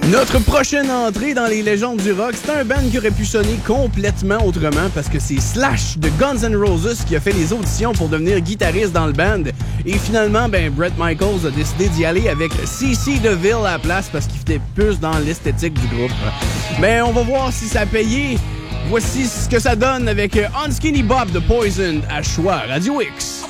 Notre prochaine entrée dans les légendes du rock, c'est un band qui aurait pu sonner complètement autrement parce que c'est Slash de Guns N' Roses qui a fait les auditions pour devenir guitariste dans le band. Et finalement, Bret Michaels a décidé d'y aller avec CC DeVille à la place parce qu'il fitait plus dans l'esthétique du groupe. On va voir si ça a payé. Voici ce que ça donne avec Unskinny Bob de Poison à Choix Radio X.